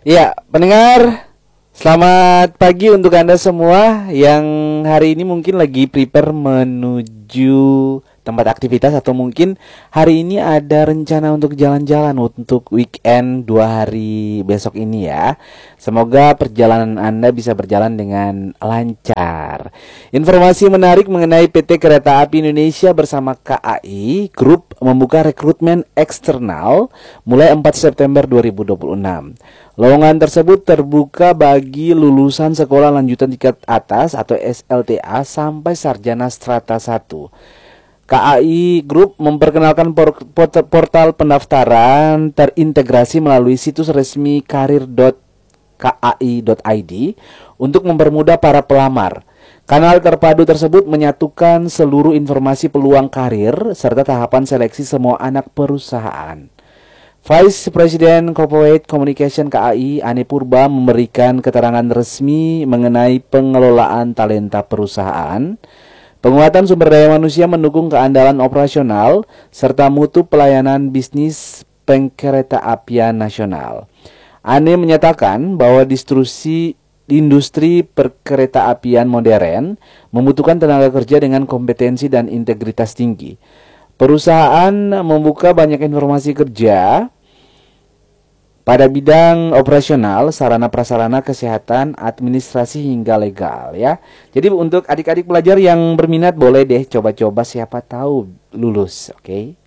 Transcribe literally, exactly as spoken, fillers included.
Ya, pendengar, selamat pagi untuk Anda semua yang hari ini mungkin lagi prepare menuju tempat aktivitas atau mungkin hari ini ada rencana untuk jalan-jalan untuk weekend dua hari besok ini ya. Semoga perjalanan Anda bisa berjalan dengan lancar. Informasi menarik mengenai P T Kereta Api Indonesia bersama K A I Group membuka rekrutmen eksternal mulai empat September dua ribu dua puluh enam. Lowongan tersebut terbuka bagi lulusan sekolah lanjutan tingkat atas atau S L T A sampai sarjana strata satu. K A I Group memperkenalkan por port portal pendaftaran terintegrasi melalui situs resmi karir dot kai dot i d untuk mempermudah para pelamar. Kanal terpadu tersebut menyatukan seluruh informasi peluang karir serta tahapan seleksi semua anak perusahaan. Vice President Corporate Communication K A I, Ane Purba, memberikan keterangan resmi mengenai pengelolaan talenta perusahaan. Penguatan sumber daya manusia mendukung keandalan operasional serta mutu pelayanan bisnis pengkereta apian nasional. Ane menyatakan bahwa distribusi industri perkereta apian modern membutuhkan tenaga kerja dengan kompetensi dan integritas tinggi. Perusahaan membuka banyak informasi kerja pada bidang operasional, sarana prasarana kesehatan, administrasi hingga legal ya. Jadi untuk adik-adik pelajar yang berminat boleh deh coba-coba, siapa tahu lulus, oke? Okay?